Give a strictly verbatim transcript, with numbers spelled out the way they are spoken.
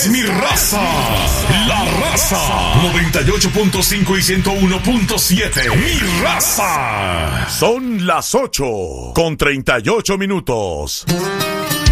es mi raza. La Raza. noventa y ocho punto cinco y ciento uno punto siete. Mi raza. Son las ocho con treinta y ocho minutos.